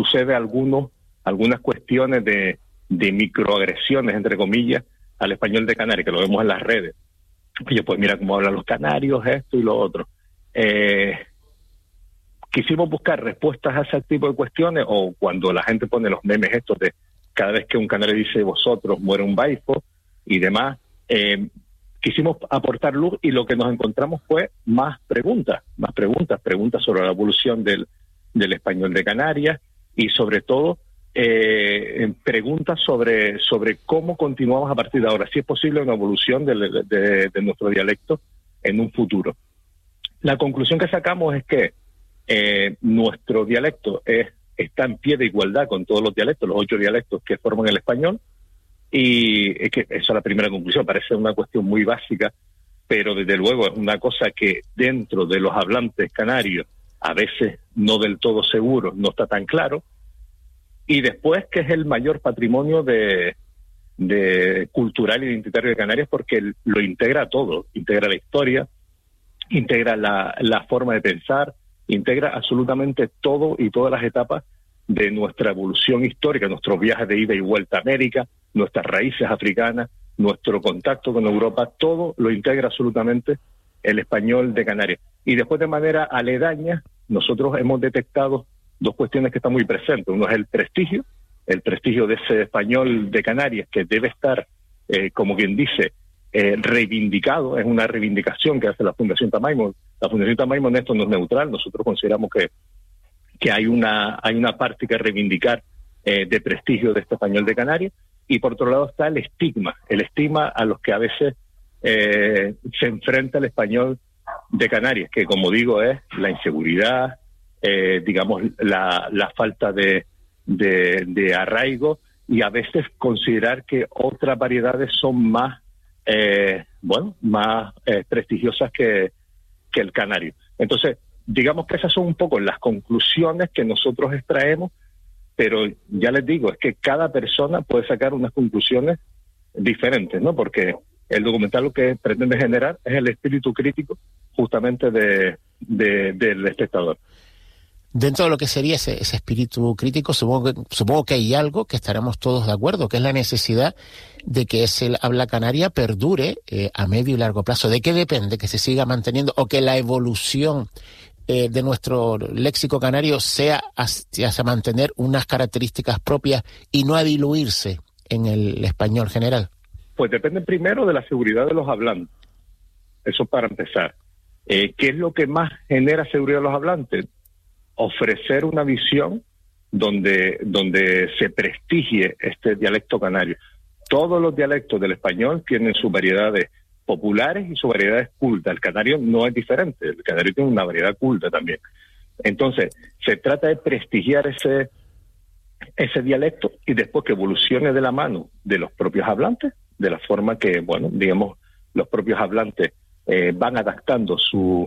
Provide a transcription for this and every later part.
sucede algunas cuestiones de microagresiones, entre comillas, al español de Canarias, que lo vemos en las redes. Oye, pues mira cómo hablan los canarios, esto y lo otro. Quisimos buscar respuestas a ese tipo de cuestiones, o cuando la gente pone los memes estos de cada vez que un canario dice vosotros, muere un baifo y demás. Quisimos aportar luz, y lo que nos encontramos fue más preguntas sobre la evolución del español de Canarias, y sobre todo preguntas sobre cómo continuamos a partir de ahora, si es posible una evolución de nuestro dialecto en un futuro. La conclusión que sacamos es que nuestro dialecto está en pie de igualdad con todos los dialectos, los 8 dialectos que forman el español, y es que esa es la primera conclusión. Parece una cuestión muy básica, pero desde luego es una cosa que dentro de los hablantes canarios, a veces no del todo seguros, no está tan claro. Y después, que es el mayor patrimonio de cultural e identitario de Canarias, porque lo integra todo, integra la historia, integra la forma de pensar, integra absolutamente todo y todas las etapas de nuestra evolución histórica, nuestros viajes de ida y vuelta a América, nuestras raíces africanas, nuestro contacto con Europa, todo lo integra absolutamente el español de Canarias. Y después, de manera aledaña, nosotros hemos detectado 2 cuestiones que están muy presentes. Uno es el prestigio de ese español de Canarias, que debe estar, como quien dice, reivindicado. Es una reivindicación que hace la Fundación Tamaimo. La Fundación Tamaimo en esto no es neutral. Nosotros consideramos que hay una parte que reivindicar de prestigio de este español de Canarias. Y por otro lado está el estigma a los que a veces se enfrenta el español de Canarias, que, como digo, es la inseguridad, digamos, la falta de arraigo, y a veces considerar que otras variedades son más prestigiosas que el canario. Entonces, digamos que esas son un poco las conclusiones que nosotros extraemos, pero ya les digo, es que cada persona puede sacar unas conclusiones diferentes, ¿no? Porque el documental lo que pretende generar es el espíritu crítico justamente del espectador. Dentro de lo que sería ese espíritu crítico, supongo que hay algo que estaremos todos de acuerdo, que es la necesidad de que ese habla canaria perdure a medio y largo plazo. ¿De qué depende que se siga manteniendo, o que la evolución de nuestro léxico canario sea hacia mantener unas características propias y no a diluirse en el español general? Pues depende primero de la seguridad de los hablantes. Eso para empezar. ¿Qué es lo que más genera seguridad de los hablantes? Ofrecer una visión donde se prestigie este dialecto canario. Todos los dialectos del español tienen sus variedades populares y sus variedades cultas. El canario no es diferente, el canario tiene una variedad culta también. Entonces, se trata de prestigiar ese dialecto, y después que evolucione de la mano de los propios hablantes, de la forma que, bueno, digamos, los propios hablantes van adaptando su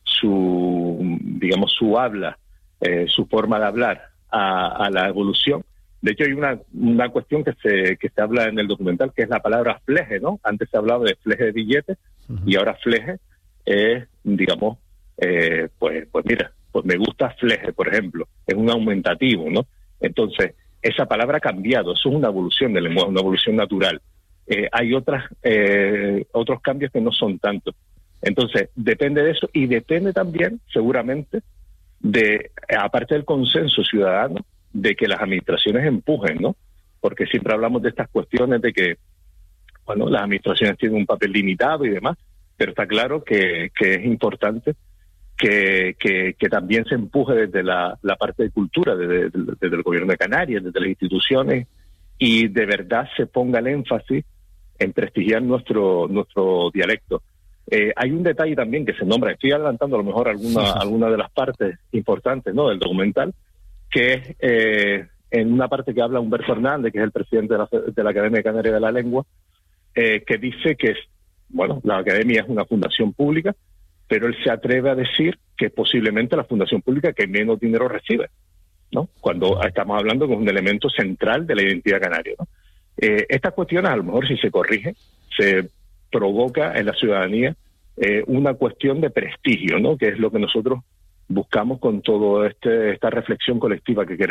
habla, su forma de hablar a la evolución. De hecho, hay una cuestión que se habla en el documental, que es la palabra fleje, ¿no? Antes se hablaba de fleje de billetes, y ahora fleje es, digamos, pues mira, pues me gusta fleje, por ejemplo, es un aumentativo, ¿no? Entonces, esa palabra ha cambiado, eso es una evolución del lenguaje, una evolución natural. Hay otros cambios que no son tantos. Entonces, depende de eso, y depende también, seguramente, aparte del consenso ciudadano, de que las administraciones empujen, ¿no? Porque siempre hablamos de estas cuestiones de que, bueno, las administraciones tienen un papel limitado y demás, pero está claro que es importante que también se empuje desde la parte de cultura, desde el gobierno de Canarias, desde las instituciones, y de verdad se ponga el énfasis en prestigiar nuestro dialecto. Hay un detalle también que se nombra, estoy adelantando a lo mejor alguna de las partes importantes, ¿no?, del documental, que es en una parte que habla Humberto Hernández, que es el presidente de la Academia Canaria de la Lengua, que dice que la Academia es una fundación pública, pero él se atreve a decir que es posiblemente la fundación pública que menos dinero recibe, ¿no?, cuando estamos hablando de un elemento central de la identidad canaria, ¿no? Estas cuestiones, a lo mejor, si se corrigen, se provoca en la ciudadanía una cuestión de prestigio, ¿no?, que es lo que nosotros buscamos con toda esta reflexión colectiva que queremos